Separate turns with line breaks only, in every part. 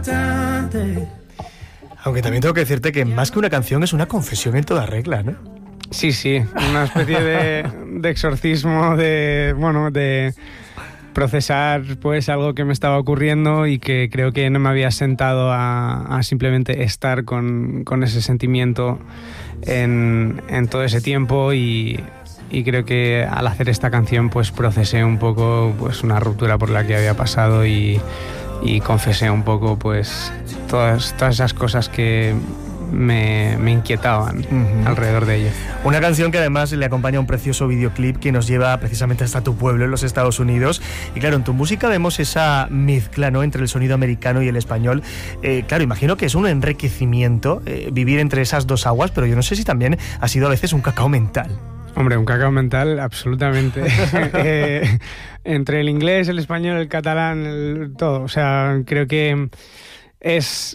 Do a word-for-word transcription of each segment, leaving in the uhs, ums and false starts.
Aunque también tengo que decirte que más que una canción es una confesión en toda regla, ¿no?
Sí, sí, una especie de, de exorcismo, de, bueno, de procesar pues algo que me estaba ocurriendo y que creo que no me había sentado a, a simplemente estar con, con ese sentimiento en, en todo ese tiempo y, y creo que al hacer esta canción pues procesé un poco pues una ruptura por la que había pasado y, y confesé un poco pues todas, todas esas cosas que me, me inquietaban uh-huh. alrededor de ello.
Una canción que además le acompaña un precioso videoclip que nos lleva precisamente hasta tu pueblo en los Estados Unidos. Y claro, en tu música vemos esa mezcla, ¿no?, entre el sonido americano y el español. Eh, claro, imagino que es un enriquecimiento eh, vivir entre esas dos aguas, pero yo no sé si también ha sido a veces un cacao mental.
Hombre, un cacao mental, absolutamente. eh, entre el inglés, el español, el catalán, el, todo. O sea, creo que es...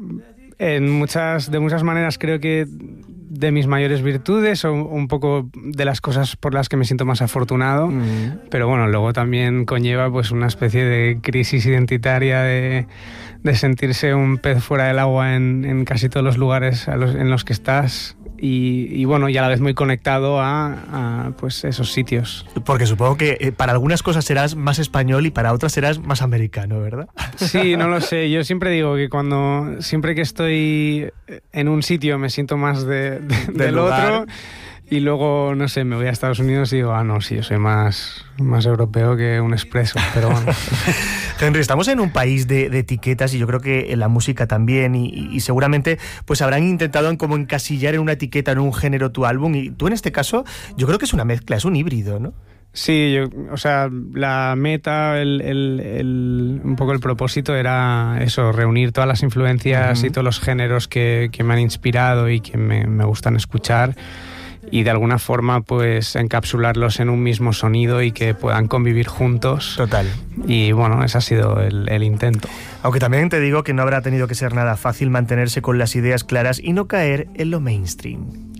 En muchas, de muchas maneras creo que de mis mayores virtudes o un poco de las cosas por las que me siento más afortunado, mm. pero bueno, luego también conlleva pues una especie de crisis identitaria de, de sentirse un pez fuera del agua en, en casi todos los lugares a los, en los que estás. Y, y bueno, y a la vez muy conectado a, a pues esos sitios.
Porque supongo que eh, para algunas cosas serás más español y para otras serás más americano, ¿verdad?
Sí, no lo sé. Yo siempre digo que cuando siempre que estoy en un sitio me siento más de, de, del, del otro. Y luego, no sé, me voy a Estados Unidos y digo, ah, no, sí, yo soy más, más europeo que un expreso, pero bueno.
Henry, estamos en un país de, de etiquetas y yo creo que en la música también y, y seguramente pues habrán intentado en como encasillar en una etiqueta, en un género tu álbum y tú en este caso yo creo que es una mezcla, es un híbrido, ¿no?
Sí, yo, o sea, la meta, el, el, el, un poco el propósito era eso, reunir todas las influencias uh-huh. y todos los géneros que, que me han inspirado y que me, me gustan escuchar. Y de alguna forma pues encapsularlos en un mismo sonido y que puedan convivir juntos.
Total.
Y bueno, ese ha sido el, el intento.
Aunque también te digo que no habrá tenido que ser nada fácil mantenerse con las ideas claras y no caer en lo mainstream.